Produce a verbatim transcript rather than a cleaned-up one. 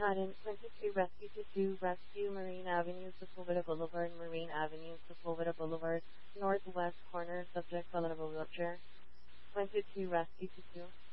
Manhattan, twenty-two Rescue to two Rescue Marine Avenue, Sepulveda Boulevard, Marine Avenue, Sepulveda Boulevard, Northwest corner, subject Falana Wheelchair. twenty-two Rescue to two.